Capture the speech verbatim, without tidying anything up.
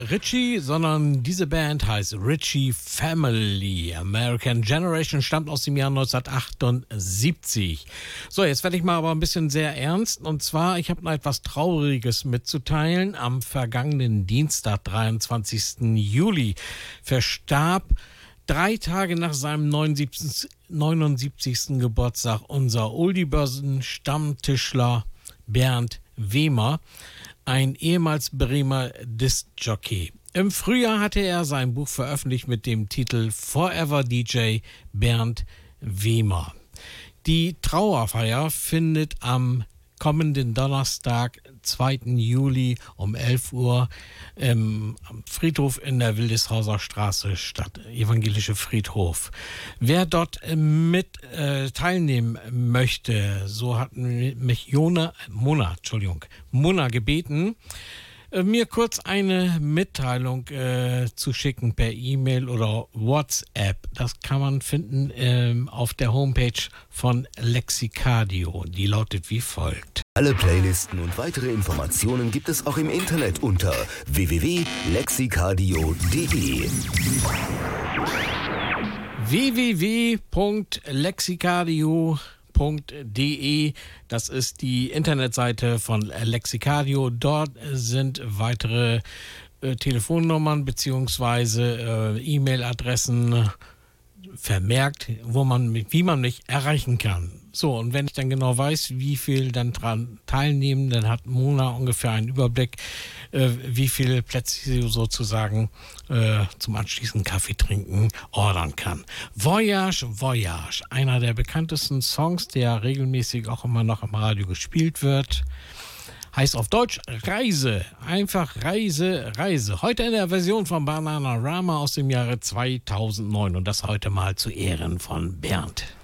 Ritchie, sondern diese Band heißt Ritchie Family. American Generation stammt aus dem Jahr neunzehnhundertachtundsiebzig. So, jetzt werde ich mal aber ein bisschen sehr ernst. Und zwar, ich habe noch etwas Trauriges mitzuteilen. Am vergangenen Dienstag, dreiundzwanzigsten Juli, verstarb drei Tage nach seinem neunundsiebzigsten Geburtstag unser Oldie-Börsen-Stammtischler Bernd Wehmer, ein ehemals Bremer Diskjockey. Im Frühjahr hatte er sein Buch veröffentlicht mit dem Titel Forever D J Bernd Wehmer. Die Trauerfeier findet am kommenden Donnerstag, zweiten Juli um elf Uhr ähm, am Friedhof in der Wildeshauser Straße statt, evangelische Friedhof. Wer dort äh, mit äh, teilnehmen möchte, so hat mich Jona, Mona, Entschuldigung, Mona gebeten, äh, mir kurz eine Mitteilung äh, zu schicken per E-Mail oder WhatsApp. Das kann man finden äh, auf der Homepage von Lexicadio. Die lautet wie folgt. Alle Playlisten und weitere Informationen gibt es auch im Internet unter w w w punkt lexicadio punkt de. w w w punkt lexicadio punkt de, das ist die Internetseite von Lexicadio. Dort sind weitere äh, Telefonnummern bzw. äh, E-Mail-Adressen vermerkt, wo man, wie man mich erreichen kann. So, und wenn ich dann genau weiß, wie viel dann dran teilnehmen, dann hat Mona ungefähr einen Überblick, äh, wie viele Plätze sie sozusagen äh, zum anschließenden Kaffee trinken ordern kann. Voyage, Voyage, einer der bekanntesten Songs, der regelmäßig auch immer noch im Radio gespielt wird. Heißt auf Deutsch Reise, einfach Reise, Reise. Heute in der Version von Bananarama aus dem Jahre zweitausendneun und das heute mal zu Ehren von Bernd.